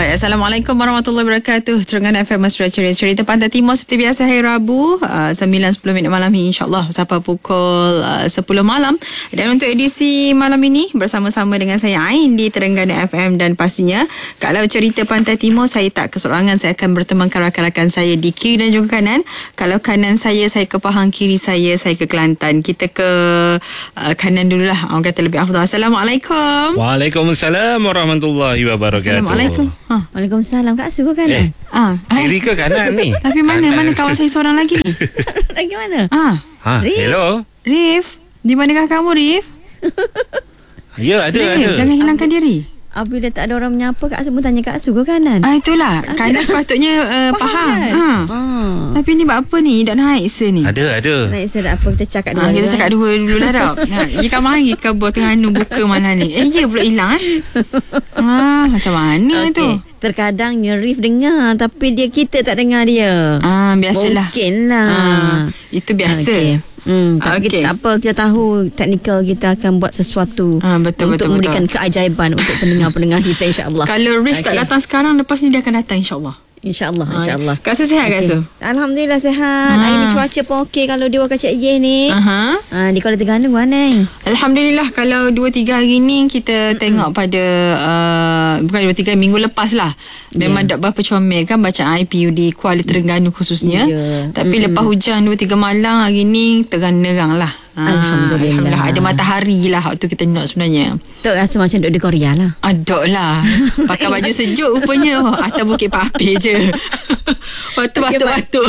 Baik, Assalamualaikum warahmatullahi wabarakatuh. Terengganu FM Mesra Ceria, cerita Pantai Timur seperti biasa hari Rabu 9.10 malam ini, insyaAllah sampai pukul 10 malam. Dan untuk edisi malam ini bersama-sama dengan saya Ain di Terengganu FM. Dan pastinya kalau cerita Pantai Timur, saya tak keseorangan. Saya akan bertemankan rakan-rakan saya di kiri dan juga kanan. Kalau kanan saya ke Pahang, kiri saya ke Kelantan. Kita ke kanan dululah, orang kata lebih afdal. Assalamualaikum. Waalaikumsalam warahmatullahi wabarakatuh. Assalamualaikum. Waalaikumsalam. Kak Su ke kanan? Kiri ke kanan ni? Tapi mana kawan saya seorang lagi ni? Lagi mana? Rif. Hello. Rif, di manakah kamu, Rif? Ya, ada. Jangan hilangkan diri. Apabila tak ada orang menyapa, Kak Su pun tanya Kak Su ke kanan? Itulah. Kanan sepatutnya Pahang. Kan? Tapi ni buat apa ni? Tak naik se ni. Ada. Naik sedap apa, kita cakap dua. Kita cakap dua dulu lah dah. Jika mari ke buat Terengganu buka malam ni. Ya pula hilang macam mana tu? Terkadang Rif dengar, tapi kita tak dengar dia. Biasalah. Mungkinlah. Itu biasa. Tapi kita tak apa, kita tahu teknikal kita akan buat sesuatu betul, untuk memberikan keajaiban untuk pendengar-pendengar kita, insyaAllah. Kalau Rif tak datang sekarang, lepas ni dia akan datang, insyaAllah. InsyaAllah. Kak Su sihat, Kak Su? Alhamdulillah sihat. Hari ni cuaca pun okey. Kalau dia wakil Cik Ye ni di Kuala Terengganu mana? Alhamdulillah. Kalau 2-3 hari ni kita tengok pada bukan 2-3 minggu lepas lah, memang tak berapa comel kan bacaan IPU di Kuala Terengganu khususnya. Tapi lepas hujan 2-3 malam, hari ni terang-nerang lah. Alhamdulillah. Ada matahari lah waktu kita tengok sebenarnya. Tok rasa macam duduk di Korea lah. Adok lah. Pakai baju sejuk rupanya. Atas Bukit Papir je. Batuk-batuk.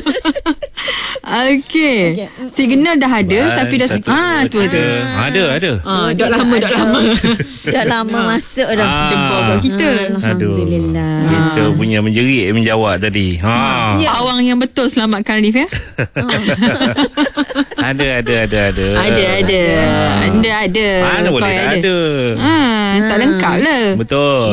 Okey. Signal dah ada, tapi dah tu ada. Ada. Dah lama masuk dah. Debor buat kita. Alhamdulillah. Kita punya menjerit menjawab tadi. Awang yang betul selamatkan Arif ya. Ada. Mana boleh tak ada. Tak lengkap lah. Betul.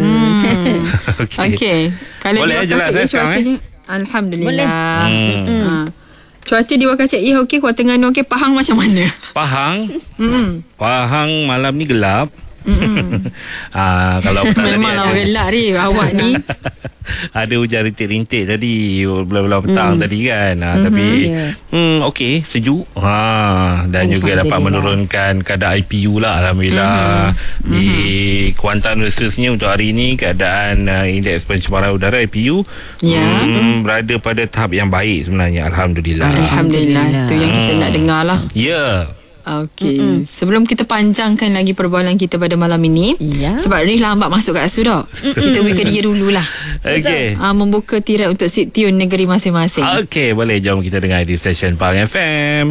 Okey. Kalau boleh jelas sekarang. Alhamdulillah. Boleh. Cuaca di Wakacek okey, Kuala Terengganu okey, Pahang macam mana? Pahang malam ni gelap. Kalau memang gelap ni awak ni. Ada hujan rintik-rintik tadi belah-belah petang tadi kan. Tapi okey, sejuk. Dan juga dapat menurunkan kadar IPU lah, alhamdulillah. Di Kuantan khususnya untuk hari ini, keadaan indeks pencemaran udara IPU berada pada tahap yang baik sebenarnya, alhamdulillah. Itu yang kita nak dengar lah. Okey, sebelum kita panjangkan lagi perbualan kita pada malam ini, sebab Rif lambat masuk kat Asu dah. Kita beri ke dia dululah. Okey. Membuka tirai untuk sit tune negeri masing-masing. Okey, boleh jom kita dengar di stesen Pahang FM.